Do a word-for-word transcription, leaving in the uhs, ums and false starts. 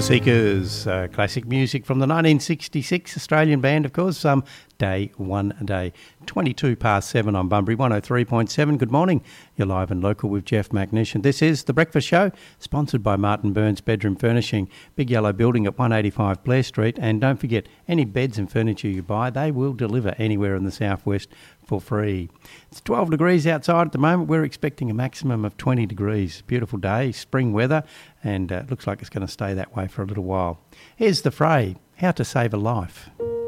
The Seekers, uh, classic music from the nineteen sixty-six Australian band, of course. Um, day one day, twenty-two past seven on Bunbury one oh three point seven. Good morning. You're live and local with Jeff McNish. This is The Breakfast Show, sponsored by Martin Burns Bedroom Furnishing, Big Yellow Building at one eighty-five Blair Street. And don't forget, any beds and furniture you buy, they will deliver anywhere in the southwest for free. It's twelve degrees outside at the moment. We're expecting a maximum of twenty degrees. Beautiful day, spring weather, and uh, looks like it's going to stay that way for a little while. Here's The Fray, How to Save a Life.